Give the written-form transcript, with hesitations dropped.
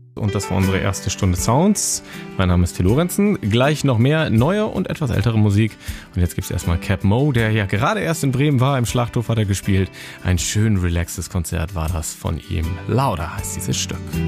Und das war unsere erste Stunde Sounds. Mein Name ist Till Lorenzen. Gleich noch mehr neue und etwas ältere Musik. Und jetzt gibt's erstmal Cap Mo, der ja gerade erst in Bremen war. Im Schlachthof hat er gespielt. Ein schön relaxtes Konzert war das von ihm. Lauder heißt dieses Stück.